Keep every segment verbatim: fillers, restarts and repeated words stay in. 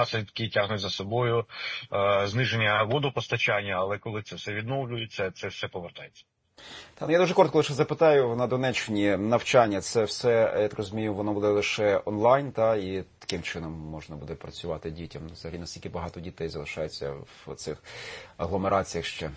наслідки тягне за собою е, зниження водопостачання, але коли це все відновлюється, це все повертається. Та, ну, я дуже коротко лише запитаю, на Донеччині навчання, це все, я так розумію, воно буде лише онлайн, та, і таким чином можна буде працювати дітям? Взагалі, наскільки багато дітей залишається в цих агломераціях ще?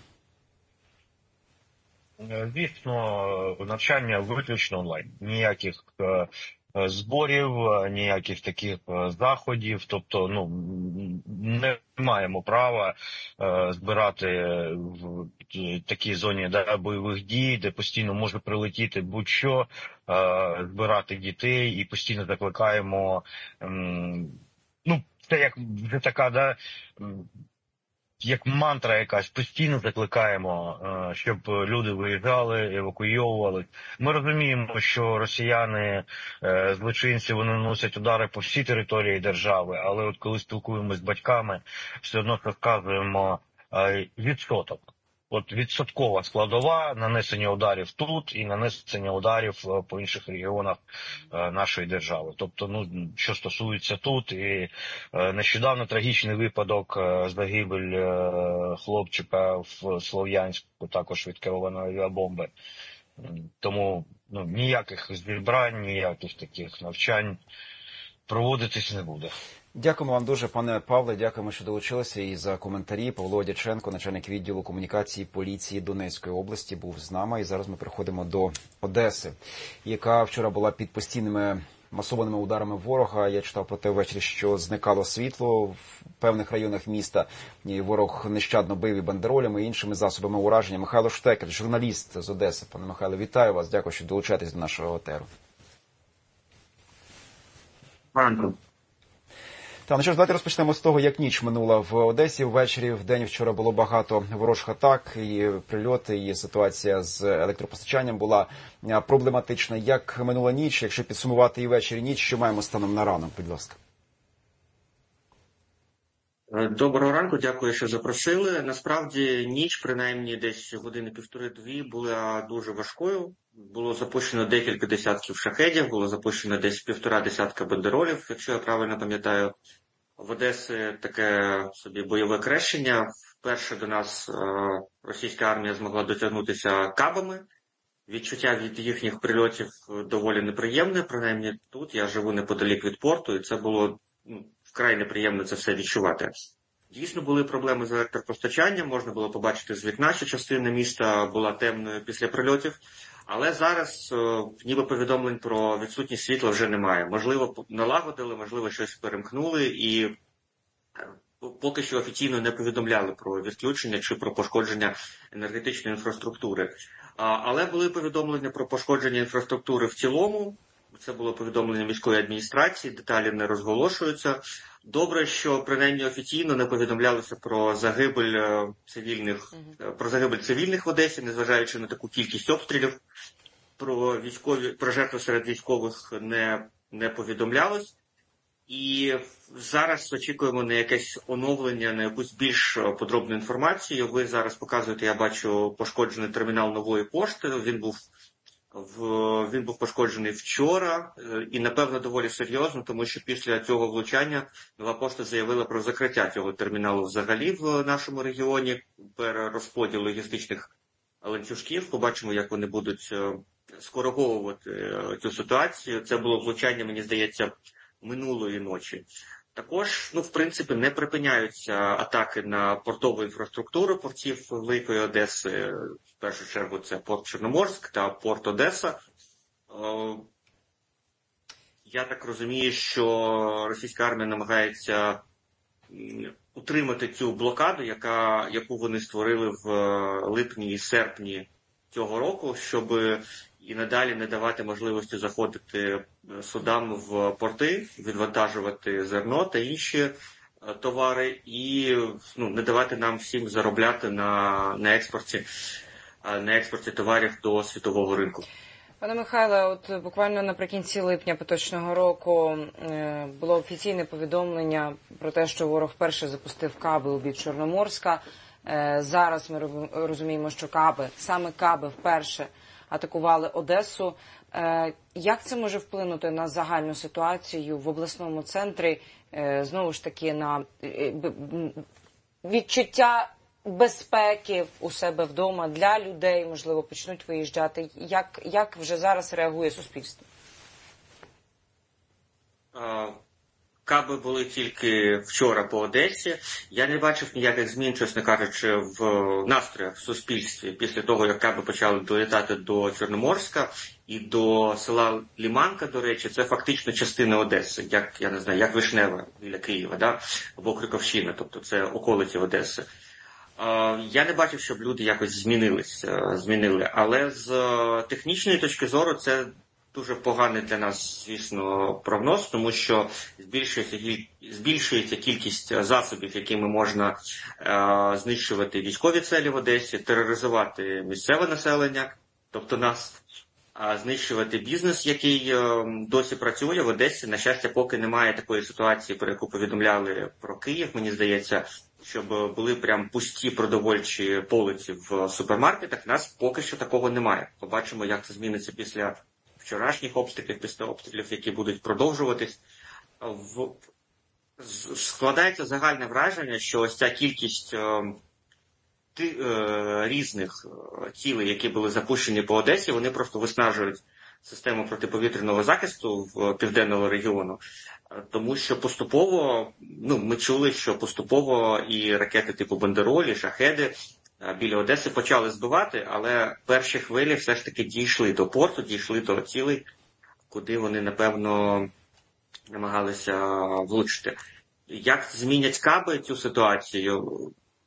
Звісно, навчання виключно онлайн. Ніяких е, зборів, ніяких таких заходів. Тобто, ну, не маємо права е, збирати в такій зоні, да, бойових дій, де постійно може прилетіти будь-що, е, збирати дітей і постійно закликаємо. Е, ну, це як вже така, да, як мантра якась, постійно закликаємо, щоб люди виїжджали, евакуйовували. Ми розуміємо, що росіяни, злочинці, вони наносять удари по всій території держави, але от коли спілкуємося з батьками, все одно розказуємо відсоток. От відсоткова складова нанесення ударів тут і нанесення ударів по інших регіонах нашої держави. Тобто, ну, що стосується тут, і нещодавно трагічний випадок, загибель хлопчика в Слов'янську, також від керованої авіабомби. Тому, ну, ніяких зібрань, ніяких таких навчань проводитись не буде. Дякуємо вам дуже, пане Павле, дякуємо, що долучилися, і за коментарі. Павло Дяченко, начальник відділу комунікації поліції Донецької області, був з нами. І зараз ми переходимо до Одеси, яка вчора була під постійними масованими ударами ворога. Я читав про те ввечері, що зникало світло в певних районах міста. І ворог нещадно бив і бандеролями, і іншими засобами ураження. Михайло Штекер, журналіст з Одеси. Пане Михайло, вітаю вас, дякую, що долучаєтесь до нашого етеру. Ранку. Та, ну що ж, давайте розпочнемо з того, як ніч минула в Одесі. Ввечері, в день вчора було багато ворожих атак, і прильоти, і ситуація з електропостачанням була проблематична. Як минула ніч, якщо підсумувати і вечір, і ніч, що маємо станом на ранок, будь ласка? Доброго ранку, дякую, що запросили. Насправді, ніч, принаймні десь години півтори-дві, була дуже важкою. Було запущено декілька десятків шахедів, було запущено десь півтора десятка бандеролів, якщо я правильно пам'ятаю. В Одесі таке собі бойове крещення. Вперше до нас російська армія змогла дотягнутися кабами. Відчуття від їхніх прильотів доволі неприємне, принаймні тут. Я живу неподалік від порту, і це було, ну, вкрай неприємно це все відчувати. Дійсно були проблеми з електропостачанням, можна було побачити з вікна, що частина міста була темною після прильотів. Але зараз ніби повідомлень про відсутність світла вже немає. Можливо, налагодили, можливо, щось перемкнули, і поки що офіційно не повідомляли про відключення чи про пошкодження енергетичної інфраструктури. Але були повідомлення про пошкодження інфраструктури в цілому. Це було повідомлення міської адміністрації, деталі не розголошуються. Добре, що принаймні офіційно не повідомлялося про загибель цивільних, про загибель цивільних в Одесі, незважаючи на таку кількість обстрілів. Про військові, про жертви серед військових не, не повідомлялось. І зараз очікуємо на якесь оновлення, на якусь більш подробну інформацію. Ви зараз показуєте, я бачу, пошкоджений термінал Нової пошти. Він був В, він був пошкоджений вчора і, напевно, доволі серйозно, тому що після цього влучання Нова пошта заявила про закриття цього терміналу взагалі в нашому регіоні, перерозподіл логістичних ланцюжків. Побачимо, як вони будуть скориговувати цю ситуацію. Це було влучання, мені здається, минулої ночі. Також, ну, в принципі, не припиняються атаки на портову інфраструктуру портів Великої Одеси. В першу чергу це порт Чорноморськ та порт Одеса. Я так розумію, що російська армія намагається утримати цю блокаду, яка, яку вони створили в липні і серпні цього року, щоб і надалі не давати можливості заходити судам в порти, відвантажувати зерно та інші товари і, ну, не давати нам всім заробляти на, на експорті, на експорті товарів до світового ринку. Пане Михайле, от буквально наприкінці липня поточного року було офіційне повідомлення про те, що ворог вперше запустив каби у бік Чорноморська. Зараз ми розуміємо, що каби, саме каби вперше атакували Одесу. Як це може вплинути на загальну ситуацію в обласному центрі? знову ж таки на відчуття безпеки у себе вдома для людей, можливо, почнуть виїжджати. Як, як вже зараз реагує суспільство? Каби були тільки вчора по Одесі. Я не бачив ніяких змін, чесно кажучи, в настроях в суспільстві після того, як каби почали долітати до Чорноморська і до села Ліманка, до речі, це фактично частина Одеси, як, я не знаю, як Вишнева біля Києва, да? Або Криковщина, тобто це околиці Одеси. Я не бачив, щоб люди якось змінилися, змінили, але з технічної точки зору це дуже поганий для нас, звісно, прогноз, тому що збільшується, збільшується кількість засобів, якими можна е, знищувати військові цілі в Одесі, тероризувати місцеве населення, тобто нас, а знищувати бізнес, який е, досі працює в Одесі. На щастя, поки немає такої ситуації, про яку повідомляли про Київ, мені здається, щоб були прям пусті продовольчі полиці в супермаркетах. Нас поки що такого немає. Побачимо, як це зміниться після вчорашніх обстрілів, після обстрілів, які будуть продовжуватись. В... Складається загальне враження, що ось ця кількість е, ти, е, різних цілей, які були запущені по Одесі, вони просто виснажують систему протиповітряного захисту в південного регіону. Тому що поступово, ну, ми чули, що поступово і ракети типу Бандероль, і шахеди біля Одеси почали збивати, але перші хвилі все ж таки дійшли до порту, дійшли до цілей, куди вони, напевно, намагалися влучити. Як змінять каби цю ситуацію,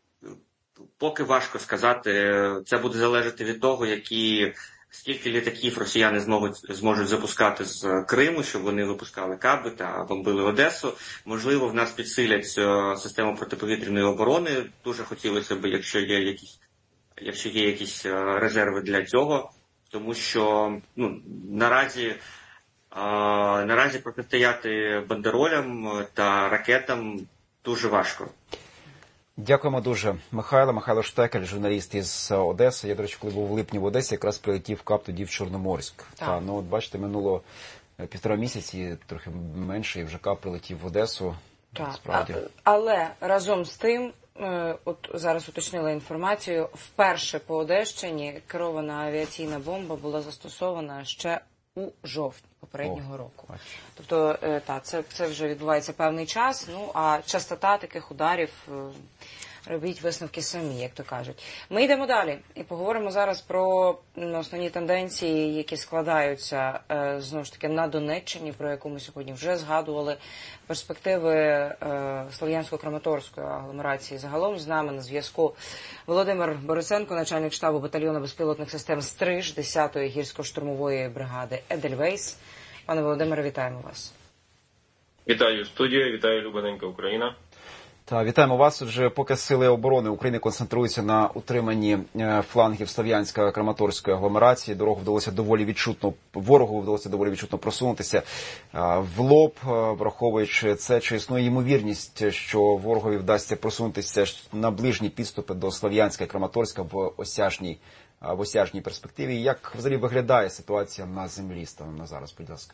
поки важко сказати. Це буде залежати від того, які, скільки літаків росіяни зможуть, зможуть запускати з Криму, щоб вони випускали каби та бомбили Одесу. Можливо, в нас підсилять систему протиповітряної оборони. Дуже хотілося б, якщо є якісь, якщо є якісь резерви для цього. Тому що, ну, наразі, а, наразі протистояти бандеролям та ракетам дуже важко. Дякуємо дуже. Михайло, Михайло Штекель, журналіст із Одеси. Я, до речі, коли був в липні в Одесі, якраз прилетів кап тоді в Чорноморськ. Так. Та, ну, от бачите, минуло півтора місяці, трохи менше, і вже кап прилетів в Одесу. Так. Справді. А, але разом з тим, от зараз уточнила інформацію, вперше по Одещині керована авіаційна бомба була застосована ще у жовтні попереднього О, року. Бачу. Тобто, та, це, це вже відбувається певний час, ну, а частота таких ударів, робіть висновки самі, як то кажуть. Ми йдемо далі і поговоримо зараз про основні тенденції, які складаються, знову ж таки, на Донеччині, про яку ми сьогодні вже згадували, перспективи Слов'янсько-Краматорської агломерації. Загалом з нами на зв'язку Володимир Борисенко, начальник штабу батальйону безпілотних систем «Стриж» десятої гірсько-штурмової бригади «Едельвейс». Пане Володимире, вітаємо вас. Вітаю студія, вітаю любененька Україна. Та, вітаємо вас. Отже, поки сили оборони України концентруються на утриманні флангів Слов'янсько-Краматорської агломерації, дорогу вдалося доволі відчутно, ворогу вдалося доволі відчутно просунутися в лоб, враховуючи це, чи існує ймовірність, що ворогові вдасться просунутися на ближні підступи до Слов'янська і Краматорська в осяжній, в осяжній перспективі. Як взагалі виглядає ситуація на землі станом на зараз, будь ласка?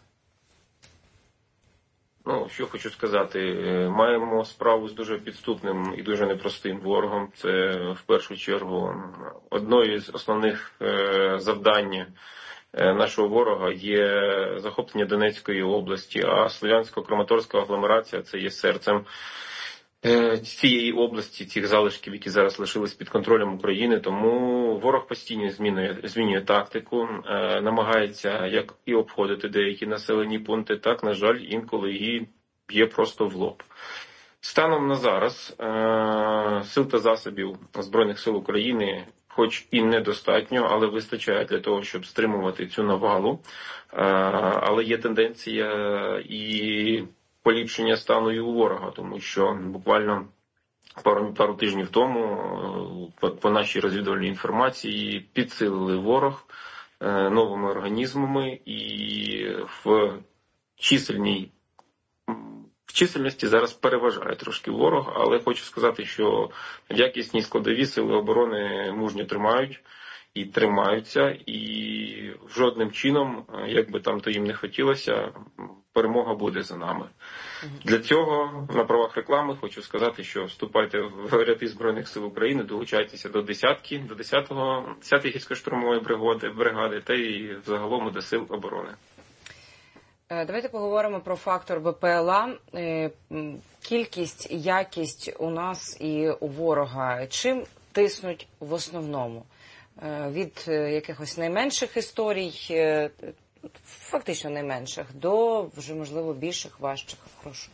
Ну, що хочу сказати, маємо справу з дуже підступним і дуже непростим ворогом. Це, в першу чергу, одною з основних завдань нашого ворога є захоплення Донецької області, а Слов'янсько-Краматорська агломерація – це є серцем цієї області, цих залишків, які зараз лишились під контролем України. Тому ворог постійно змінює, змінює тактику, намагається як і обходити деякі населені пункти, так, на жаль, інколи і б'є просто в лоб. Станом на зараз сил та засобів Збройних сил України хоч і недостатньо, але вистачає для того, щоб стримувати цю навалу. Але є тенденція і поліпшення стану і у ворога, тому що буквально пару, пару тижнів тому по, по нашій розвідувальній інформації підсилили ворог е, новими організмами, і в чисельній в чисельності зараз переважає трошки ворог, але хочу сказати, що якісні складові сили оборони мужньо тримають і тримаються, і жодним чином, як би там то їм не хотілося, перемога буде за нами. Для цього на правах реклами хочу сказати, що вступайте в ряди Збройних сил України, долучайтеся до десятки, до десятої гірсько-штурмової бригади, бригади та і загалом до сил оборони. Давайте поговоримо про фактор БПЛА. Кількість, якість у нас і у ворога. Чим тиснуть в основному? Від якихось найменших історій, фактично найменших, до вже, можливо, більших, важчих. Прошу.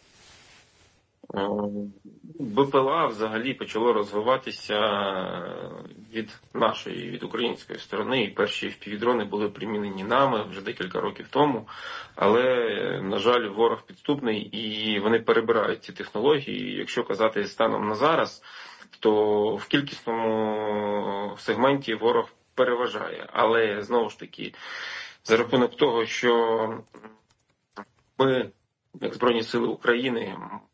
БПЛА взагалі почало розвиватися від нашої, від української сторони. І перші еф пі ві-дрони були примінені нами вже декілька років тому. Але, на жаль, ворог підступний і вони перебирають ці технології. Якщо казати станом на зараз, то в кількісному сегменті ворог переважає. Але, знову ж таки, за рахунок того, що ми, як Збройні Сили України,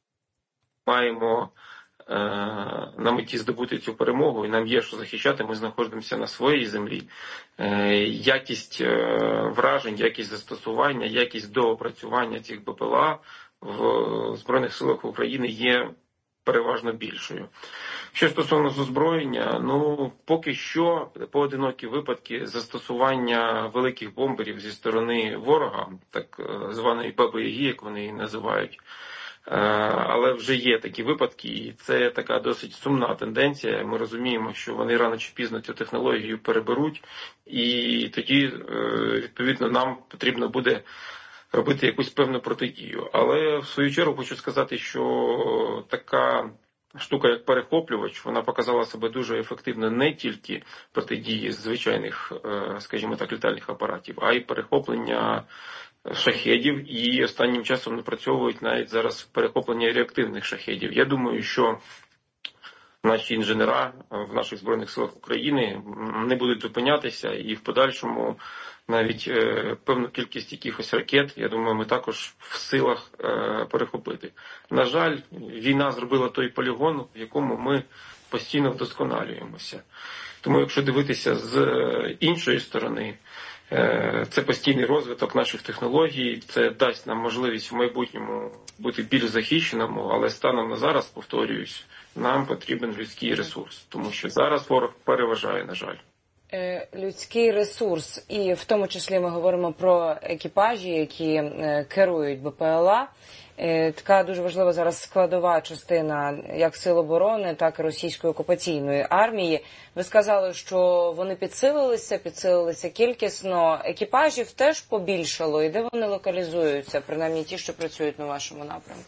маємо е, на меті здобути цю перемогу, і нам є що захищати, ми знаходимося на своїй землі. Е, якість е, вражень, якість застосування, якість доопрацювання цих БПЛА в Збройних Силах України є переважно більшою. Що стосовно озброєння, ну, поки що поодинокі випадки застосування великих бомберів зі сторони ворога, так званої ПБ-Яги, як вони її називають, але вже є такі випадки, і це така досить сумна тенденція. Ми розуміємо, що вони рано чи пізно цю технологію переберуть, і тоді, відповідно, нам потрібно буде робити якусь певну протидію. Але, в свою чергу, хочу сказати, що така штука, як перехоплювач, вона показала себе дуже ефективно не тільки протидії звичайних, скажімо так, літальних апаратів, а й перехоплення шахедів, і останнім часом напрацьовують навіть зараз перехоплення реактивних шахедів. Я думаю, що наші інженера в наших Збройних силах України не будуть зупинятися, і в подальшому навіть е, певну кількість якихось ракет, я думаю, ми також в силах е, перехопити. На жаль, війна зробила той полігон, в якому ми постійно вдосконалюємося. Тому якщо дивитися з іншої сторони, це постійний розвиток наших технологій, це дасть нам можливість в майбутньому бути більш захищеному, але станом на зараз, повторююсь, нам потрібен людський ресурс, тому що зараз ворог переважає, на жаль. Людський ресурс, і в тому числі ми говоримо про екіпажі, які керують БПЛА. Така дуже важлива зараз складова частина як Сил оборони, так і російської окупаційної армії. Ви сказали, що вони підсилилися, підсилилися кількісно. Екіпажів теж побільшало, і де вони локалізуються, принаймні ті, що працюють на вашому напрямку?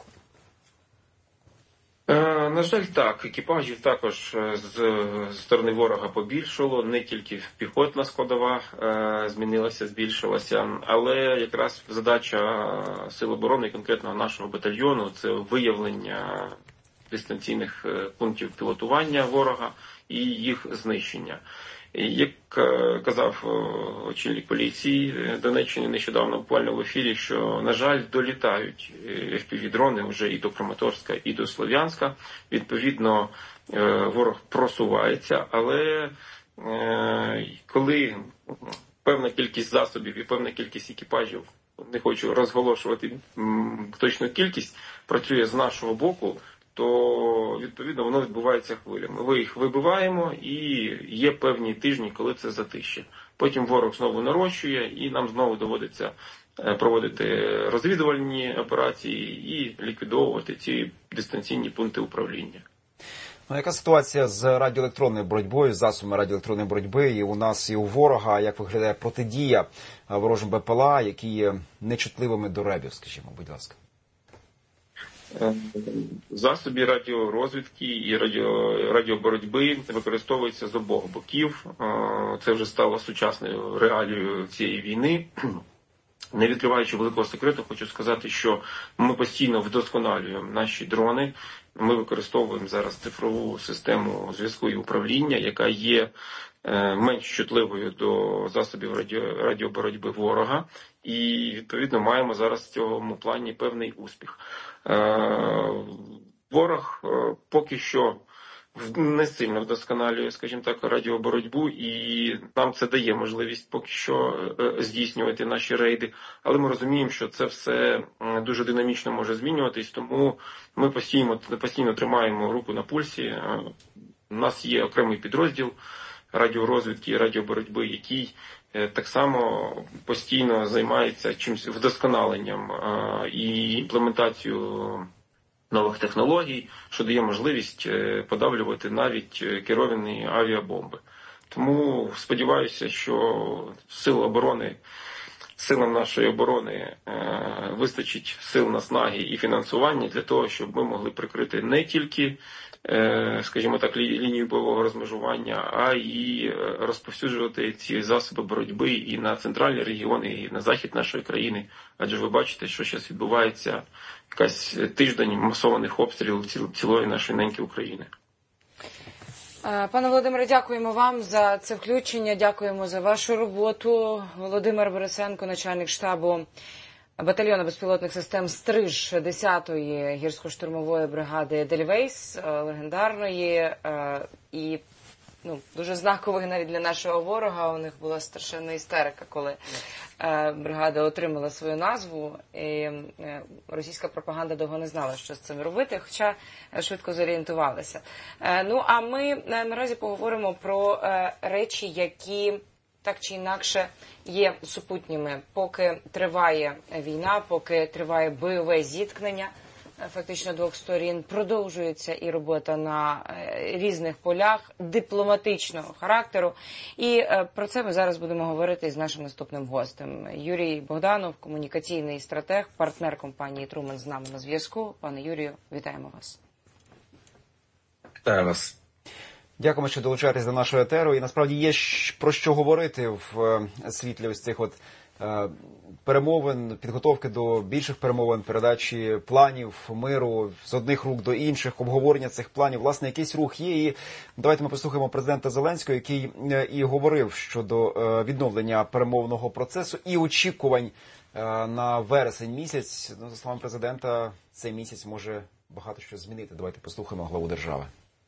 На жаль, так. Екіпажів також з сторони ворога побільшало, не тільки піхотна складова змінилася, збільшилася, але якраз задача Сил оборони, конкретно нашого батальйону, це виявлення дистанційних пунктів пілотування ворога і їх знищення. Як казав очільник поліції Донеччини нещодавно буквально в ефірі, що, на жаль, долітають еф пі ві-дрони вже і до Краматорська, і до Слов'янська. Відповідно, ворог просувається, але коли певна кількість засобів і певна кількість екіпажів, не хочу розголошувати точну кількість, працює з нашого боку, то, відповідно, воно відбувається хвилями. Ми їх вибиваємо, і є певні тижні, коли це затище. Потім ворог знову нарощує, і нам знову доводиться проводити розвідувальні операції і ліквідовувати ці дистанційні пункти управління. Ну, яка ситуація з радіоелектронною боротьбою, з засобами радіоелектронної боротьби і у нас, і у ворога? Як виглядає протидія ворожим БПЛА, які є нечутливими до ребів, скажімо, будь ласка? Засоби радіорозвідки і радіо, радіоборотьби використовуються з обох боків. Це вже стало сучасною реалією цієї війни. Не відкриваючи великого секрету, хочу сказати, що ми постійно вдосконалюємо наші дрони. Ми використовуємо зараз цифрову систему зв'язку і управління, яка є менш чутливою до засобів радіо, радіоборотьби ворога. І, відповідно, маємо зараз в цьому плані певний успіх. Ворог поки що не сильно вдосконалює, скажімо так, радіоборотьбу, і нам це дає можливість поки що здійснювати наші рейди. Але ми розуміємо, що це все дуже динамічно може змінюватись, тому ми постійно, постійно тримаємо руку на пульсі. У нас є окремий підрозділ радіорозвідки і радіоборотьби, який так само постійно займається чимось вдосконаленням і імплементацією нових технологій, що дає можливість подавлювати навіть керовані авіабомби. Тому сподіваюся, що сил оборони, силам нашої оборони вистачить сил, наснаги і фінансування для того, щоб ми могли прикрити не тільки, скажімо так, лінію бойового розмежування, а і розповсюджувати ці засоби боротьби і на центральні регіони, і на захід нашої країни. Адже ви бачите, що зараз відбувається якась тиждень масованих обстрілів цілої нашої неньки України. Пане Володимире, дякуємо вам за це включення, дякуємо за вашу роботу. Володимир Борисенко, начальник штабу батальйону безпілотних систем «Стриж» десятої гірсько-штурмової бригади «Едельвейс», легендарної і ну, дуже знакової навіть для нашого ворога. У них була страшенна істерика, коли бригада отримала свою назву, і російська пропаганда довго не знала, що з цим робити, хоча швидко зорієнтувалася. Ну, а ми наразі поговоримо про речі, які так чи інакше є супутніми. Поки триває війна, поки триває бойове зіткнення фактично двох сторін, продовжується і робота на різних полях дипломатичного характеру. І про це ми зараз будемо говорити з нашим наступним гостем. Юрій Богданов, комунікаційний стратег, партнер компанії «Трумен» з нами на зв'язку. Пане Юрію, вітаємо вас. Вітаю вас. Дякуємо, що долучаєтесь до нашого етеру. І насправді є про що говорити в світлі ось цих от перемовин, підготовки до більших перемовин, передачі планів миру з одних рук до інших, обговорення цих планів. Власне, якийсь рух є. І давайте ми послухаємо президента Зеленського, який і говорив щодо відновлення перемовного процесу і очікувань на вересень місяць. Ну, за словами президента, цей місяць може багато що змінити. Давайте послухаємо главу держави.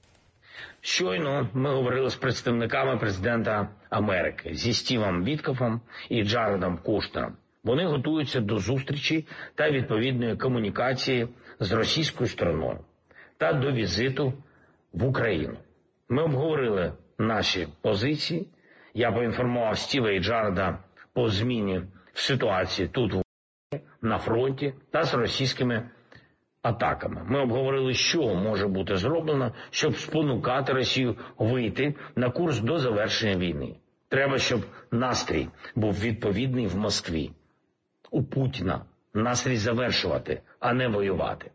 Щойно ми говорили з представниками президента Америки, зі Стівом Віткофом і Джаредом Кушнером. Вони готуються до зустрічі та відповідної комунікації з російською стороною та до візиту в Україну. Ми обговорили наші позиції. Я поінформував Стіва і Джареда по зміні в ситуації тут, в Україні, на фронті та з російськими атаками. Ми обговорили, що може бути зроблено, щоб спонукати Росію вийти на курс до завершення війни. Треба, щоб настрій був відповідний в Москві. У Путіна настрій завершувати, а не воювати.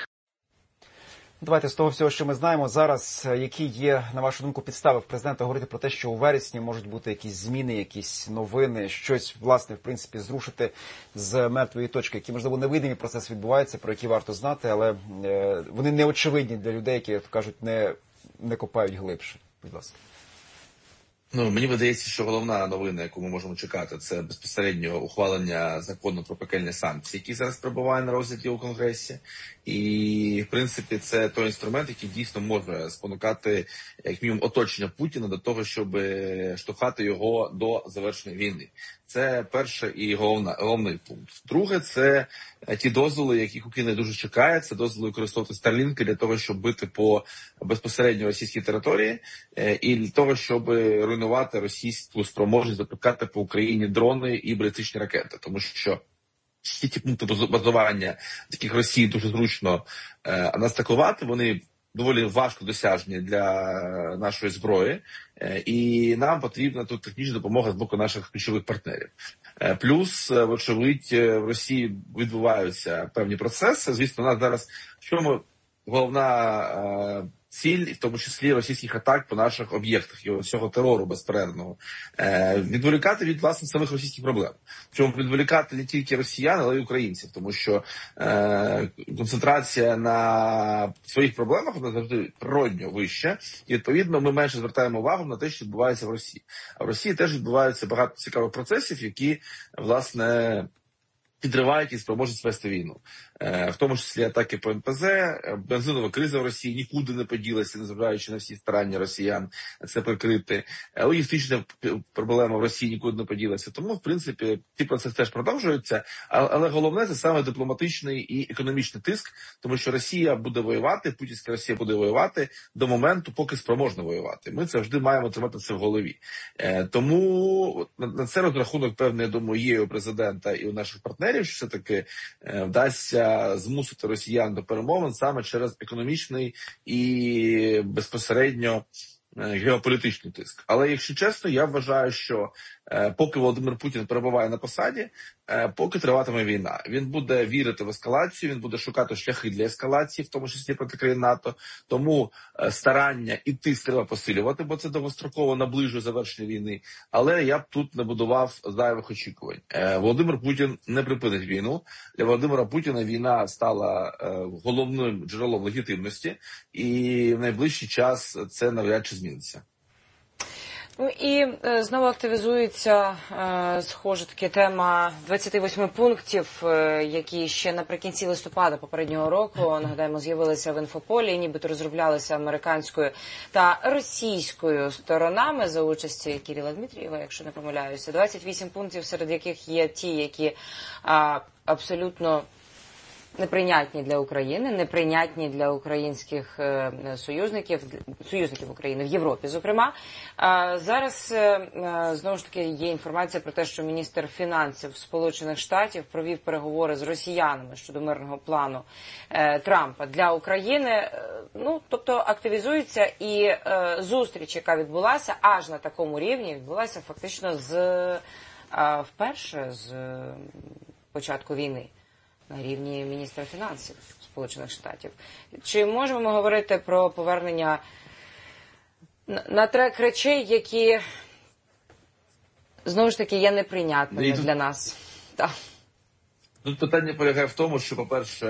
Давайте з того всього, що ми знаємо зараз, які є, на вашу думку, підстави в президента говорити про те, що у вересні можуть бути якісь зміни, якісь новини, щось, власне, в принципі, зрушити з мертвої точки, які, можливо, невидимі процеси відбуваються, про які варто знати, але е, вони не очевидні для людей, які, як кажуть, не, не копають глибше. Будь ласка. Ну, мені видається, що головна новина, яку ми можемо чекати, це безпосередньо ухвалення закону про пекельні санкції, який зараз перебуває на розгляді у Конгресі. І, в принципі, це той інструмент, який дійсно може спонукати, як мінімум, оточення Путіна до того, щоб штовхати його до завершення війни. Це перший і головна, головний пункт. Друге, це ті дозволи, яких Україна дуже чекає. Це дозволи використовувати Старлінки для того, щоб бити по безпосередньо російській території і для того, щоб руйнувати російську спроможність запускати по Україні дрони і балістичні ракети. Тому що всі ті пункти базування, з яких Росії дуже зручно е, нас атакувати, вони доволі важко досяжні для нашої зброї, е, і нам потрібна тут технічна допомога з боку наших ключових партнерів. Е, плюс, вочевидь, в Росії відбуваються певні процеси. Звісно, у нас зараз в чому головна е, ціль, в тому числі російських атак по наших об'єктах і всього терору безперервного, е, відволікати від, власне, самих російських проблем. Причому відволікати не тільки росіян, але й українців, тому що е, концентрація на своїх проблемах вона завжди природньо вища, і, відповідно, ми менше звертаємо увагу на те, що відбувається в Росії. А в Росії теж відбувається багато цікавих процесів, які, власне, підривають і спроможність вести війну. Е, в тому числі атаки по ен пе зет, бензинова криза в Росії нікуди не поділася, незважаючи на всі старання росіян це прикрити. Логістична проблема в Росії нікуди не поділася. Тому, в принципі, ці процеси теж продовжуються. Але головне – це саме дипломатичний і економічний тиск, тому що Росія буде воювати, путінська Росія буде воювати до моменту, поки спроможна воювати. Ми завжди маємо тримати це в голові. Е, тому на це розрахунок, певний, я думаю, є у президента і у наших партнерів, що все-таки е, вдасться змусити росіян до перемовин саме через економічний і безпосередньо геополітичний тиск. Але, якщо чесно, я вважаю, що е, поки Володимир Путін перебуває на посаді, е, поки триватиме війна. Він буде вірити в ескалацію, він буде шукати шляхи для ескалації, в тому числі проти країн НАТО. Тому е, старання і тиск треба посилювати, бо це довгостроково наближує завершення війни. Але я б тут не будував зайвих очікувань. Е, Володимир Путін не припинить війну. Для Володимира Путіна війна стала е, головним джерелом легітимності, і в найближчий час це навряд чи зміниться. Ну і е, знову активізується, е, схоже, таки тема двадцяти восьми пунктів, е, які ще наприкінці листопада попереднього року, нагадаємо, з'явилися в інфополі, нібито розроблялися американською та російською сторонами за участі Кирила Дмитрієва, якщо не помиляюся. двадцять вісім пунктів, серед яких є ті, які а, абсолютно неприйнятні для України, неприйнятні для українських е, союзників, союзників України в Європі, зокрема. А зараз, е, знову ж таки, є інформація про те, що міністр фінансів Сполучених Штатів провів переговори з росіянами щодо мирного плану е, Трампа для України. Е, ну, тобто активізується і е, зустріч, яка відбулася аж на такому рівні, відбулася фактично з е, вперше з е, початку війни. На рівні міністра фінансів Сполучених Штатів. Чи можемо ми говорити про повернення на трек речей, які, знову ж таки, є неприйнятними тут, для нас? Так. Тут питання полягає в тому, що, по-перше,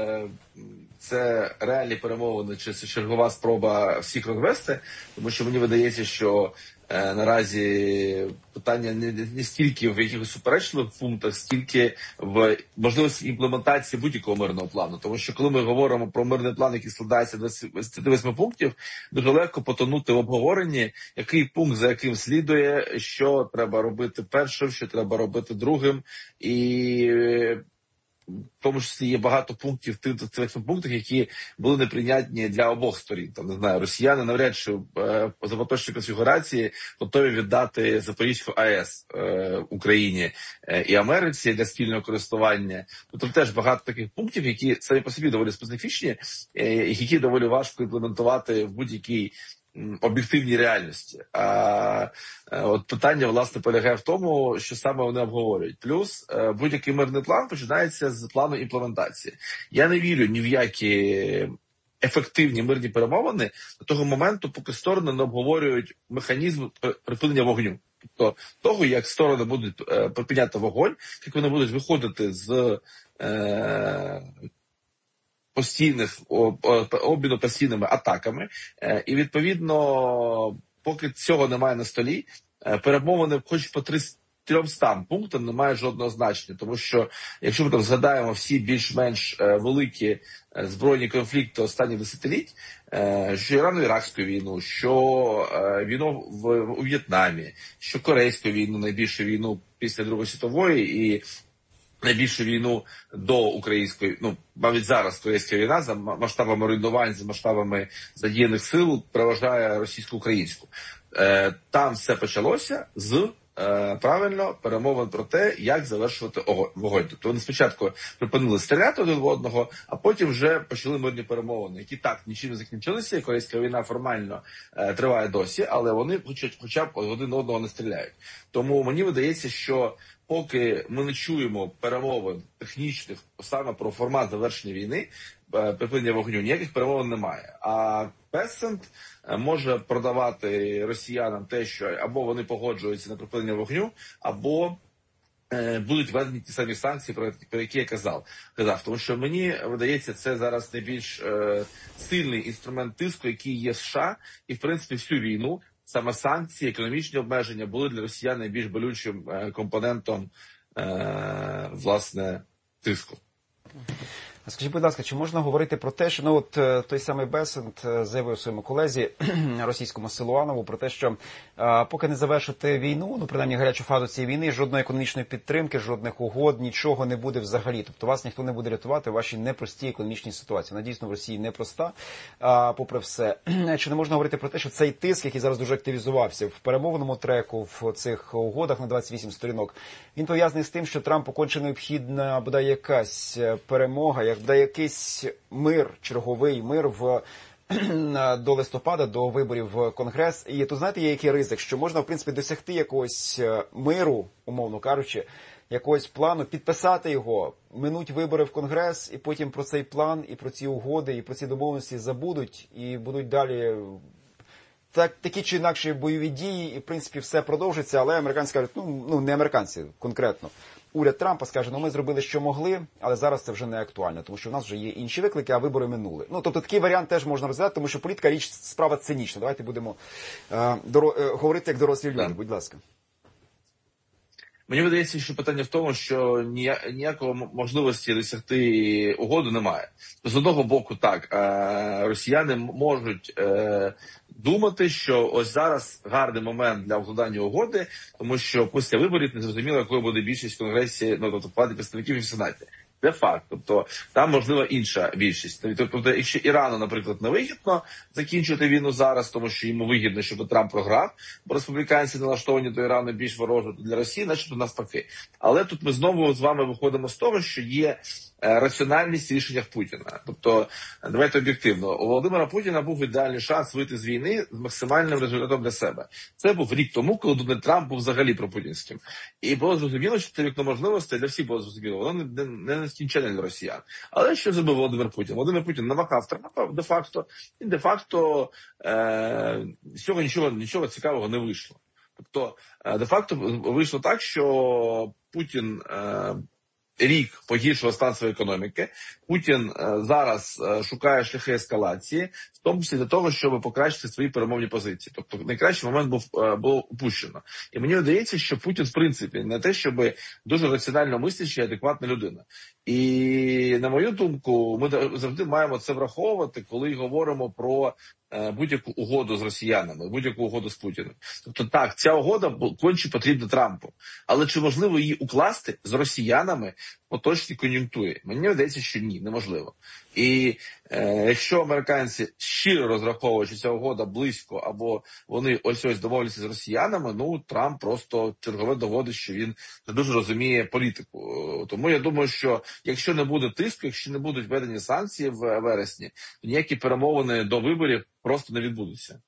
це реальні перемовини, чи це чергова спроба всіх розвести, тому що мені видається, що е, наразі питання не, не стільки в якихось суперечливих пунктах, стільки в можливості імплементації будь-якого мирного плану. Тому що коли ми говоримо про мирний план, який складається з двадцяти восьми пунктів, дуже легко потонути в обговоренні, який пункт за яким слідує, що треба робити першим, що треба робити другим. І в тому числі є багато пунктів в тих пунктах, які були неприйнятні для обох сторін. Там, не знаю, росіяни навряд чи е, за поточної конфігурації готові віддати Запорізьку АЕС е, Україні е, і Америці для спільного користування. Тобто теж багато таких пунктів, які самі по собі доволі специфічні, е, які доволі важко імплементувати в будь-якій об'єктивній реальності. А от питання, власне, полягає в тому, що саме вони обговорюють. Плюс будь-який мирний план починається з плану імплементації. Я не вірю ні в які ефективні мирні перемовини до того моменту, поки сторони не обговорюють механізм припинення вогню. Тобто того, як сторони будуть припиняти вогонь, як вони будуть виходити з е- постійних обміну постійними атаками, і відповідно, поки цього немає на столі, перемовини, хоч по трьомстам пунктам, не мають жодного значення, тому що якщо ми там згадаємо всі більш-менш великі збройні конфлікти останніх десятиліть, що Ірано-Іракську війну, що війну в у В'єтнамі, що Корейську війну, найбільшу війну після Другої світової і найбільшу війну до української, ну, навіть зараз корейська війна за масштабами руйнувань, за масштабами задіяних сил переважає російсько-українську. Е, там все почалося з, е, правильно, перемовин про те, як завершувати вогонь. Тобто вони спочатку припинили стріляти один в одного, а потім вже почали мирні перемовини, які так нічим не закінчилися, і корейська війна формально е, триває досі, але вони хоча, хоча б один одного не стріляють. Тому мені видається, що поки ми не чуємо перемовин технічних саме про формат завершення війни, припинення вогню, ніяких перемовин немає. А Пессент може продавати росіянам те, що або вони погоджуються на припинення вогню, або е, будуть введені ті самі санкції, про, про які я казав. казав. Тому що мені видається, це зараз найбільш е, сильний інструмент тиску, який є в США, і в принципі всю війну саме санкції, економічні обмеження були для росіян найбільш болючим компонентом е, власне, тиску. Скажіть, будь ласка, чи можна говорити про те, що ну от той самий Бесент заявив своєму колезі російському Силуанову про те, що а, поки не завершити війну, ну принаймні гарячу фазу цієї війни, жодної економічної підтримки, жодних угод, нічого не буде взагалі. Тобто вас ніхто не буде рятувати в вашій непростій економічній ситуації. Вона дійсно в Росії непроста, а, попри все. Чи не можна говорити про те, що цей тиск, який зараз дуже активізувався в перемовному треку, в цих угодах на двадцять вісім сторінок, він пов'язаний з тим, що Трампу конче необхідна бодай якась перемога, як бодай якийсь мир, черговий мир в до листопада, до виборів в Конгрес. І тут, знаєте, є який ризик, що можна, в принципі, досягти якогось миру, умовно кажучи, якогось плану, підписати його, минуть вибори в Конгрес, і потім про цей план, і про ці угоди, і про ці домовленості забудуть, і будуть далі так, такі чи інакші бойові дії, і, в принципі, все продовжиться, але американці кажуть, ну, ну не американці конкретно, уряд Трампа скаже, ну ми зробили, що могли, але зараз це вже не актуально, тому що в нас вже є інші виклики, а вибори минули. Ну, тобто такий варіант теж можна розглядати, тому що політика річ, справа цинічна. Давайте будемо е, доро, е, говорити як дорослі люди, будь ласка. Мені видається, що питання в тому, що ніякої можливості досягти угоду немає. З одного боку, так, росіяни можуть думати, що ось зараз гарний момент для укладання угоди, тому що після виборів не зрозуміло, якою буде більшість в Конгресі, ну, тобто влади представників і в Сенаті. Це факт. Тобто там можлива інша більшість. Тобто, якщо Ірану, наприклад, не вигідно закінчити війну зараз, тому що йому вигідно, щоб Трамп програв, бо республіканці налаштовані до Ірану більш ворожо, для Росії, значить, навпаки. Але тут ми знову з вами виходимо з того, що є раціональність в рішеннях Путіна. Тобто, давайте об'єктивно, у Володимира Путіна був ідеальний шанс вийти з війни з максимальним результатом для себе. Це був рік тому, коли Дональд Трамп був взагалі пропутінським. І було зрозуміло, що це вікно можливостей для всіх було зрозуміло. Воно не, не нескінченне для росіян. Але що зробив Володимир Путін? Володимир Путін намахав Трампа де-факто, і де-факто е, з цього нічого, нічого цікавого не вийшло. Тобто, де-факто вийшло так, що Путін е, рік погіршував стан своєї економіки. Путін е, зараз е, шукає шляхи ескалації, в тому числі для того, щоб покращити свої перемовні позиції. Тобто найкращий момент був е, було упущено. І мені здається, що Путін, в принципі, не те, щоб дуже раціонально мисляча і адекватна людина. І, на мою думку, ми завжди маємо це враховувати, коли говоримо про будь-яку угоду з росіянами, будь-яку угоду з Путіним. Тобто так, ця угода конче потрібна Трампу. Але чи можливо її укласти з росіянами в поточній кон'юнктурі? Мені здається, що ні, неможливо. І е, якщо американці щиро розраховують, що ця угода близько, або вони ось-ось домовляться з росіянами, ну, Трамп просто чергове доводить, що він не дуже розуміє політику. Тому я думаю, що якщо не буде тиску, якщо не будуть введені санкції в вересні, то ніякі перемовини до виборів просто не відбудуться.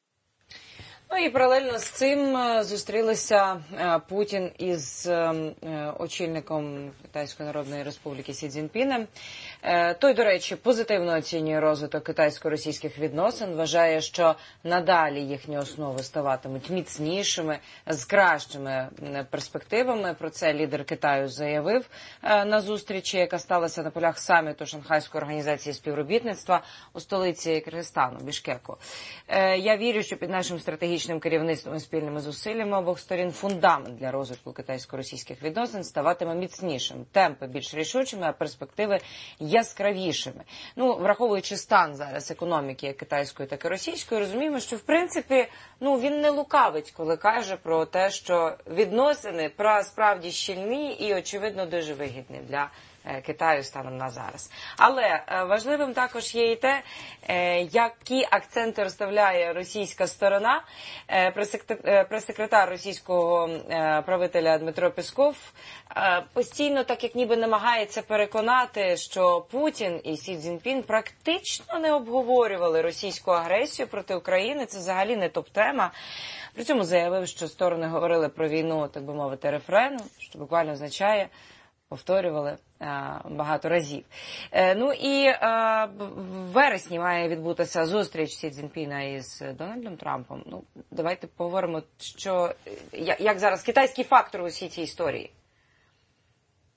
Ну і паралельно з цим зустрілися Путін із очільником Китайської Народної Республіки Сі Цзіньпінем. Той, до речі, позитивно оцінює розвиток китайсько-російських відносин, вважає, що надалі їхні основи ставатимуть міцнішими, з кращими перспективами. Про це лідер Китаю заявив на зустрічі, яка сталася на полях саміту Шанхайської організації співробітництва у столиці Киргизстану, Бішкеку. Я вірю, що під нашим стратегічним керівництвом і спільними зусиллями обох сторін фундамент для розвитку китайсько-російських відносин ставатиме міцнішим, темпи більш рішучими, а перспективи яскравішими. Ну, враховуючи стан зараз економіки як китайської, так і російської, розуміємо, що в принципі, ну, він не лукавить, коли каже про те, що відносини справді щільні і очевидно дуже вигідні для Китаю станом на зараз. Але важливим також є і те, які акценти розставляє російська сторона. Прес-секретар російського правителя Дмитро Песков постійно, так як ніби намагається переконати, що Путін і Сі Цзіньпін практично не обговорювали російську агресію проти України. Це взагалі не топ-тема. При цьому заявив, що сторони говорили про війну, так би мовити, рефрену, що буквально означає, повторювали багато разів. Ну і в вересні має відбутися зустріч Сі Цзіньпіна із Дональдом Трампом. Ну, давайте поговоримо, що, як зараз китайський фактор у всій цій історії.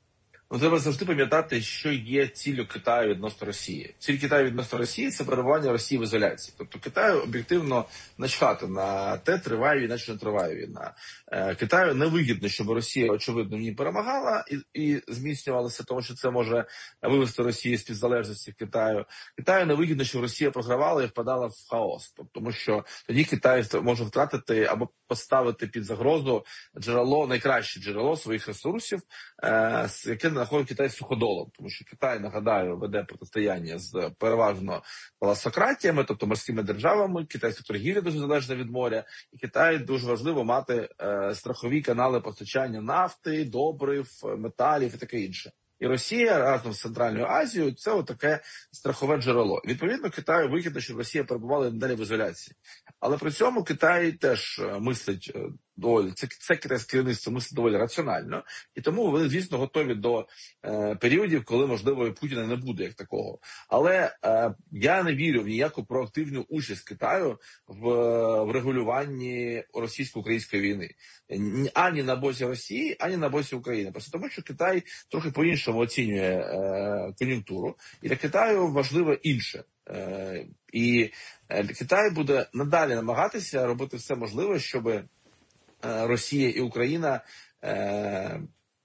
Ну, треба завжди пам'ятати, що є ціллю Китаю відносно Росії. Ціль Китаю відносно Росії – це перебування Росії в ізоляції. Тобто Китаю об'єктивно начхати на те, триває війна чи не триває війна. Е, Китаю не вигідно, щоб Росія, очевидно, в ній перемагала і, і зміцнювалася, тому що це може вивести Росію з-під залежності Китаю. Китаю не вигідно, щоб Росія програвала і впадала в хаос. Тобто, тому що тоді Китай може втратити або поставити під загрозу джерело, найкраще джерело своїх ресурсів, е, яке знаходить Китай суходолом, тому що Китай, нагадаю, веде протистояння з переважно паласократіями, тобто морськими державами. Китайська торгівля дуже залежна від моря, і Китай дуже важливо мати е, страхові канали постачання нафти, добрив, металів і таке інше. І Росія разом з Центральною Азією – це отаке страхове джерело. Відповідно, Китаю вигідно, щоб Росія перебувала далі в ізоляції. Але при цьому Китай теж мислить доволі, це, це китайське керівництво мислить доволі раціонально, і тому вони, звісно, готові до е, періодів, коли, можливо, і Путіна не буде як такого. Але е, я не вірю в ніяку проактивну участь Китаю в, в регулюванні російсько-української війни. Ані на боці Росії, ані на боці України. Просто тому, що Китай трохи по-іншому оцінює е, кон'юнктуру, і для Китаю важливо інше. Е, і е, Китай буде надалі намагатися робити все можливе, щоб Росія і Україна е,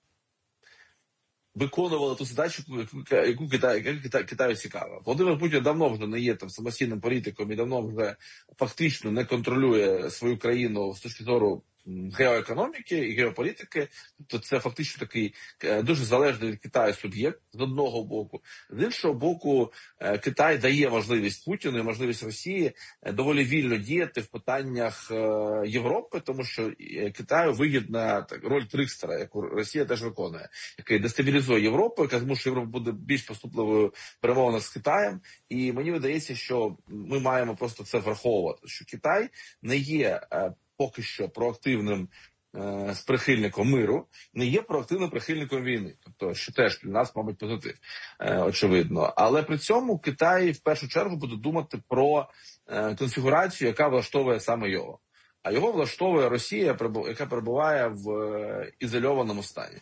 виконували ту задачу, яку Китай, яка Китай, Китаю цікава. Володимир Путін давно вже не є там самостійним політиком і давно вже фактично не контролює свою країну з точки зору геоекономіки і геополітики. Тобто це фактично такий дуже залежний від Китаю суб'єкт з одного боку. З іншого боку, Китай дає можливість Путіну і можливість Росії доволі вільно діяти в питаннях Європи, тому що Китаю вигідна так, роль трикстера, яку Росія теж виконує, який дестабілізує Європу, яка змушує Європу бути більш поступливою перемовиною з Китаєм. І мені видається, що ми маємо просто це враховувати, що Китай не є поки що проактивним е, прихильником миру, не є проактивним прихильником війни. Тобто, що теж для нас, мабуть, позитив, е, очевидно. Але при цьому Китай в першу чергу буде думати про е, конфігурацію, яка влаштовує саме його. А його влаштовує Росія, яка перебуває в е, ізольованому стані.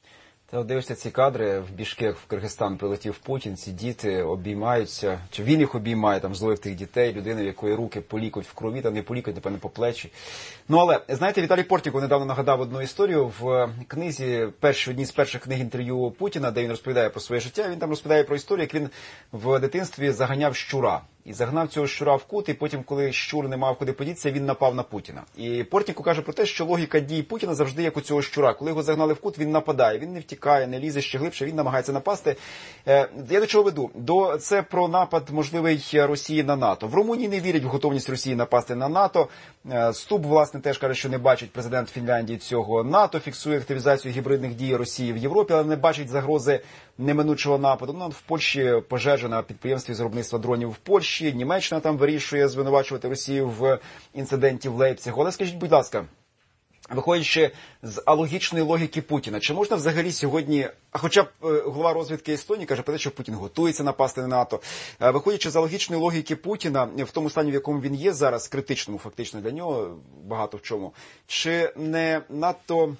Та дивишся ці кадри, в Бішкек, в Киргизстан прилетів Путін, ці діти обіймаються, чи він їх обіймає, там зловив тих дітей, людини, в якої руки полікуть в крові, там не полікуть, напевно, по плечі. Ну, але, знаєте, Віталій Портніков недавно нагадав одну історію в книзі, перші, одній з перших книг інтерв'ю Путіна, де він розповідає про своє життя, він там розповідає про історію, як він в дитинстві заганяв щура. І загнав цього щура в кут, і потім, коли щур не мав куди подітися, він напав на Путіна. І Портніков каже про те, що логіка дій Путіна завжди як у цього щура. Коли його загнали в кут, він нападає, він не втікає, не лізе ще глибше, він намагається напасти. Е, я до чого веду? До, це про напад можливий Росії на НАТО. В Румунії не вірять в готовність Росії напасти на НАТО. Е, Ступ, власне, теж каже, що не бачить президент Фінляндії цього. НАТО фіксує активізацію гібридних дій Росії в Європі, але не бачить загрози неминучого нападу. Ну, в Польщі пожежа на підприємстві з виробництва дронів в Польщі, Німеччина там вирішує звинувачувати Росію в інциденті в Лейпцигу. Але скажіть, будь ласка, виходячи з алогічної логіки Путіна, чи можна взагалі сьогодні, а хоча б голова розвідки Естонії каже про те, що Путін готується напасти на НАТО, виходячи з алогічної логіки Путіна, в тому стані, в якому він є зараз, критичному фактично для нього, багато в чому, чи не надто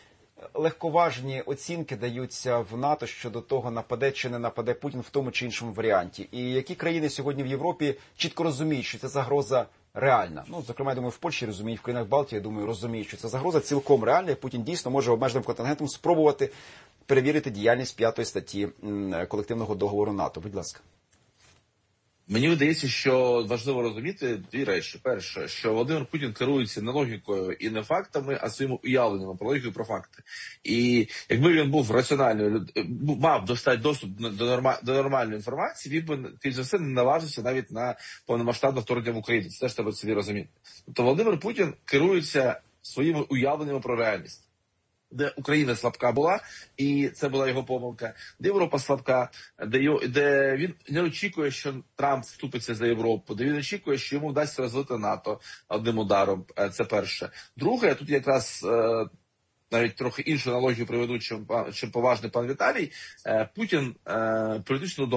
легковажні оцінки даються в НАТО щодо того, нападе чи не нападе Путін в тому чи іншому варіанті? І які країни сьогодні в Європі чітко розуміють, що ця загроза реальна? Ну, зокрема, я думаю, в Польщі розуміють, в країнах Балтії, я думаю, розуміють, що ця загроза цілком реальна, і Путін дійсно може обмеженим контингентом спробувати перевірити діяльність п'ятої статті колективного договору НАТО. Будь ласка. Мені видається, що важливо розуміти дві речі. Перше, що Володимир Путін керується не логікою і не фактами, а своїми уявленнями про логіку і про факти. І якби він був раціональною, мав достатньо доступ до, норма, до нормальної інформації, він би, крім за все, не наважився навіть на повномасштабне вторгнення в Україну. Це теж треба собі розуміти. Тобто Володимир Путін керується своїми уявленнями про реальність. Де Україна слабка була, і це була його помилка, де Європа слабка, де, його, де він не очікує, що Трамп вступиться за Європу, де він очікує, що йому вдасться розвити НАТО одним ударом, це перше. Друге, тут якраз навіть трохи іншу аналогію приведу, чим, чим поважний пан Віталій, Путін політично вдома.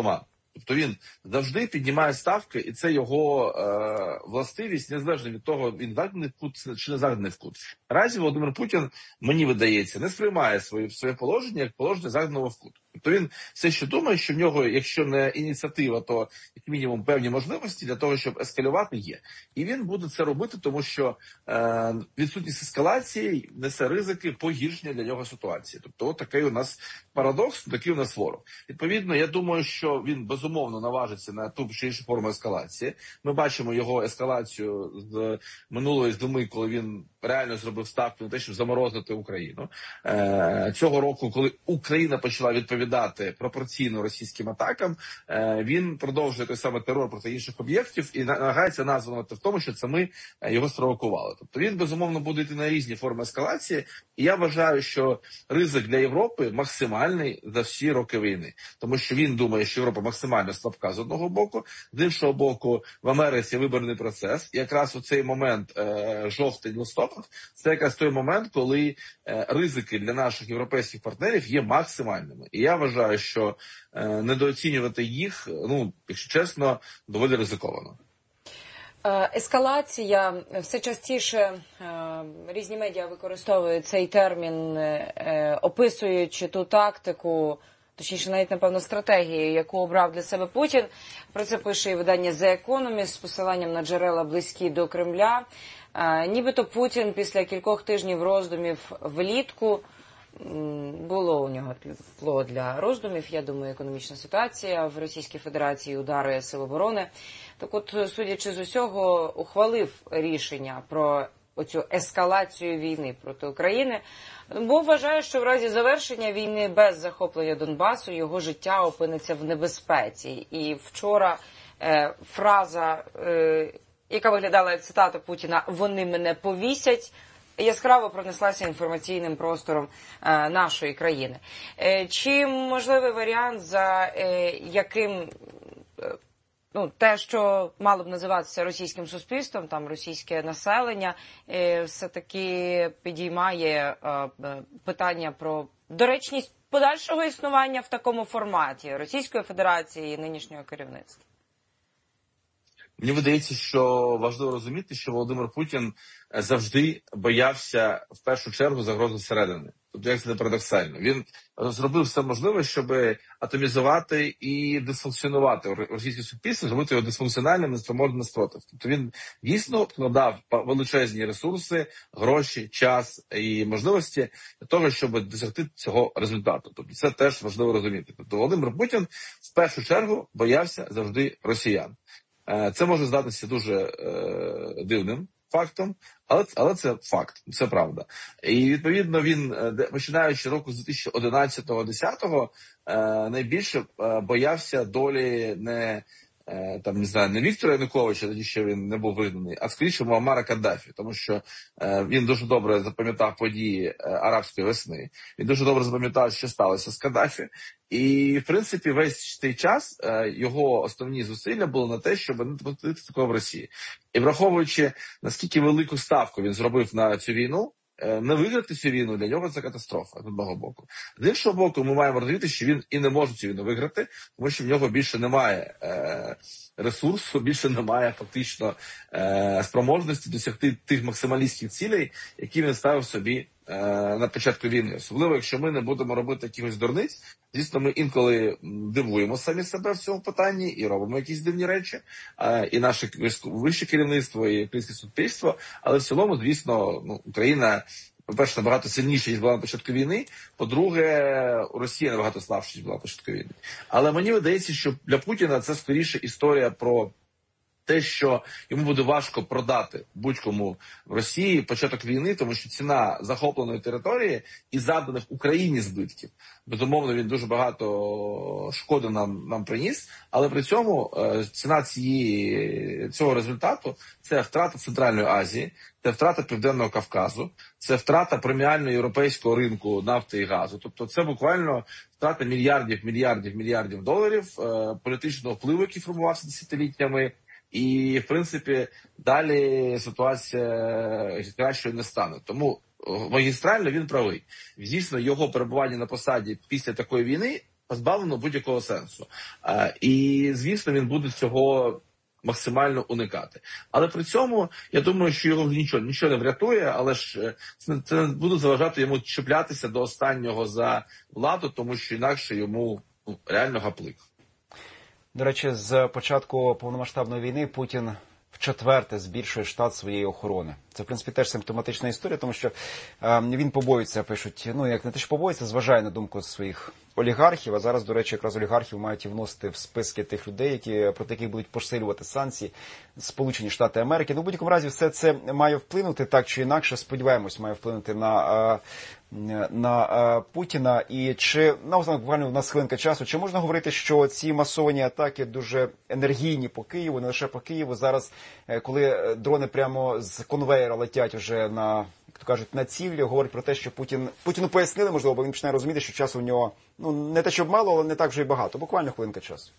Тобто він завжди піднімає ставки, і це його е, властивість, незалежно від того, він загнаний в кут чи не загнаний в кут. Наразі Володимир Путін, мені видається, не сприймає своє, своє положення як положення загнаного в кут. Тобто він все ще думає, що в нього, якщо не ініціатива, то як мінімум певні можливості для того, щоб ескалювати, є. І він буде це робити, тому що е, відсутність ескалації несе ризики погіршення для нього ситуації. Тобто от такий у нас парадокс, такий у нас ворог. Відповідно, я думаю, що він безумовно наважиться на ту чи іншу форму ескалації. Ми бачимо його ескалацію з минулої зими, коли він реально зробив ставку на те, щоб заморозити Україну. Е, цього року, коли Україна почала відповідати пропорційно російським атакам, е, він продовжує той самий терор проти інших об'єктів і намагається назвати в тому, що це ми його спровокували. Тобто він, безумовно, буде йти на різні форми ескалації, і я вважаю, що ризик для Європи максимальний за всі роки війни. Тому що він думає, що Європа максимально слабка з одного боку, з іншого боку, в Америці виборний процес. І якраз у цей момент, е, жовтень-листопад, це якраз той момент, коли е, ризики для наших європейських партнерів є максимальними. І я вважаю, що е, недооцінювати їх, ну, якщо чесно, доволі ризиковано. Ескалація. Все частіше різні медіа використовують цей термін, описуючи ту тактику, точніше, навіть, напевно, стратегію, яку обрав для себе Путін. Про це пише і видання The Economist з посиланням на джерела близькі до Кремля. Нібито Путін після кількох тижнів роздумів влітку, було у нього тло для роздумів, я думаю, економічна ситуація в Російській Федерації, удари Сил оборони. Так от, судячи з усього, ухвалив рішення про оцю ескалацію війни проти України, бо вважає, що в разі завершення війни без захоплення Донбасу його життя опиниться в небезпеці. І вчора е, фраза, е, яка виглядала як цитата Путіна «Вони мене повісять», яскраво пронеслася інформаційним простором е, нашої країни. Е, чи можливий варіант, за е, яким е, ну, те, що мало б називатися російським суспільством, там російське населення, е, все-таки підіймає е, питання про доречність подальшого існування в такому форматі Російської Федерації і нинішнього керівництва? Мені видається, що важливо розуміти, що Володимир Путін завжди боявся в першу чергу загрози зсередини. Тобто, як це не парадоксально. Він зробив все можливе, щоб атомізувати і дисфункціонувати російське суспільство, зробити його дисфункціональним, неспроможним на спротив. Тобто він дійсно вкладав величезні ресурси, гроші, час і можливості для того, щоб досягти цього результату. Тобто це теж важливо розуміти. Тобто Володимир Путін в першу чергу боявся завжди росіян. Це може здатися дуже е, дивним фактом, але, але це факт, це правда. І відповідно він, починаючи року з дві тисячі одинадцятого-десятого, е, найбільше боявся долі не там, не знаю, не Віктора Януковича, тоді ще він не був вигнаний, а скоріше Муаммара Каддафі, тому що е, він дуже добре запам'ятав події е, арабської весни, він дуже добре запам'ятав, що сталося з Каддафі, і, в принципі, весь цей час е, його основні зусилля були на те, щоб не допустити такого в Росії. І враховуючи, наскільки велику ставку він зробив на цю війну, не виграти цю війну для нього це катастрофа з одного боку. З іншого боку, ми маємо розуміти, що він і не може цю війну виграти, тому що в нього більше немає е, ресурсу, більше немає фактично е, спроможності досягти тих максималістських цілей, які він ставив собі е, на початку війни. Особливо, якщо ми не будемо робити якихось дурниць. Звісно, ми інколи дивуємо самі себе в цьому питанні і робимо якісь дивні речі, е, і наше вище керівництво, і українське суспільство, але в цілому, звісно, ну, Україна, по-перше, набагато сильніше, ніж була на початку війни, по-друге, Росія набагато слабша, ніж була на початку війни. Але мені видається, що для Путіна це скоріше історія про те, що йому буде важко продати будь-кому в Росії початок війни, тому що ціна захопленої території і завданих Україні збитків, безумовно, він дуже багато шкоди нам, нам приніс, але при цьому е, ціна цієї, цього результату – це втрата Центральної Азії, це втрата Південного Кавказу, це втрата преміального європейського ринку нафти і газу. Тобто це буквально втрата мільярдів, мільярдів, мільярдів доларів е, політичного впливу, який формувався десятиліттями. І, в принципі, далі ситуація кращою не стане. Тому магістрально він правий. Звісно, його перебування на посаді після такої війни позбавлено будь-якого сенсу. І, звісно, він буде цього максимально уникати. Але при цьому, я думаю, що його нічого, нічого не врятує, але ж це, це не буде заважати йому чіплятися до останнього за владу, тому що інакше йому ну, реально гаплик. До речі, з початку повномасштабної війни Путін вчетверте збільшує штат своєї охорони. Це, в принципі, теж симптоматична історія, тому що е, він побоюється, пишуть, ну, як не те, що побоюється, зважає на думку своїх олігархів, а зараз, до речі, якраз олігархів мають і вносити в списки тих людей, які, проти яких будуть посилювати санкції Сполучені Штати Америки. Ну, в будь-якому разі, все це має вплинути так чи інакше, сподіваємось, має вплинути на, на Путіна. І чи, наостанок, буквально у нас хвилинка часу, чи можна говорити, що ці масовані атаки дуже енергійні по Києву, не лише по Києву, зараз, коли дрони прямо з конвейера летять вже на, як то кажуть, на цілі, говорять про те, що Путін, Путіну пояснили, можливо, бо він починає розуміти, що часу у нього, ну, не те, щоб мало, але не так вже й багато. Буквально хвилинка часу.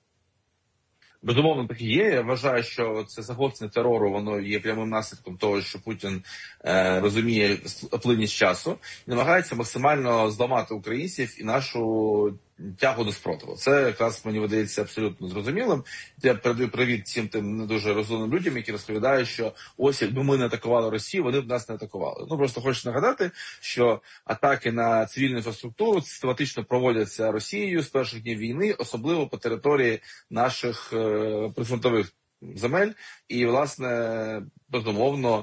Безумовно, так і є. Я вважаю, що це загострення терору, воно є прямим наслідком того, що Путін е, розуміє плинність часу і намагається максимально зламати українців і нашу тягу до спротиву. Це якраз, мені видається, абсолютно зрозумілим. Я передаю привіт всім тим не дуже розумним людям, які розповідають, що ось якби ми не атакували Росію, вони б нас не атакували. Ну, просто хочу нагадати, що атаки на цивільну інфраструктуру систематично проводяться Росією з перших днів війни, особливо по території наших е, прифронтових земель. І, власне, безумовно,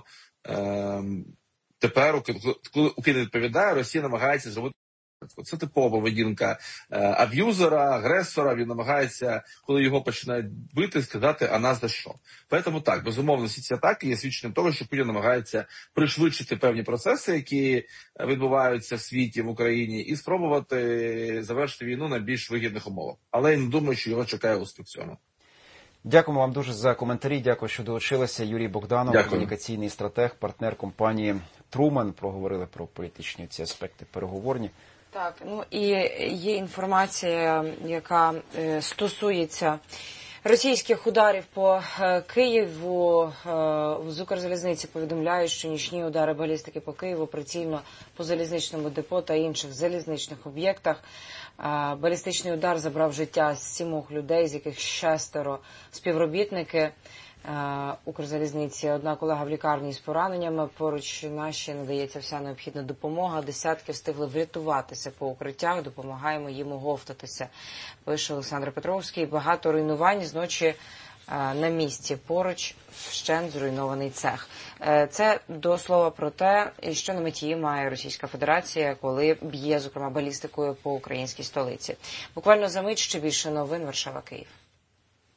е, тепер, коли Україна відповідає, Росія намагається зробити. Це типова поведінка е, аб'юзера, агресора. Він намагається, коли його починають бити, сказати, а нас за що. Тому так, безумовно, всі ці атаки є свідченням того, що Путін намагається пришвидшити певні процеси, які відбуваються в світі, в Україні, і спробувати завершити війну на більш вигідних умовах. Але я не думаю, що його чекає успіх в цьому. Дякуємо вам дуже за коментарі. Дякую, що долучилися. Юрій Богданов, Дякую. комунікаційний стратег, партнер компанії Труман. Проговорили про політичні ці аспекти переговорні. Так, ну і є інформація, яка е, стосується російських ударів по е, Києву. Е, з Укрзалізниці повідомляють, що нічні удари балістики по Києву прицільно по залізничному депо та інших залізничних об'єктах. Е, балістичний удар забрав життя сімох людей, з яких шестеро співробітники Укрзалізниці. Одна колега в лікарні з пораненнями. Поруч наші надається вся необхідна допомога. Десятки встигли врятуватися по укриттях. Допомагаємо їм оговтатися, пише Олександр Петровський. Багато руйнувань зночі на місці. Поруч вщент зруйнований цех. Це до слова про те, що на меті має Російська Федерація, коли б'є, зокрема, балістикою по українській столиці. Буквально за мить ще більше новин. Варшава, Київ.